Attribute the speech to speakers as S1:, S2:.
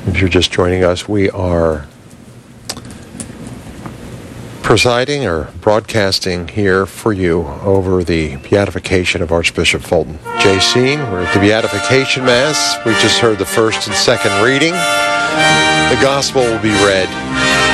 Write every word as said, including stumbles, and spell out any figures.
S1: If you're just joining us, we are presiding or broadcasting here for you over the beatification of Archbishop Fulton J. Seen. We're at the Beatification Mass. We just heard the first and second reading. The Gospel will be read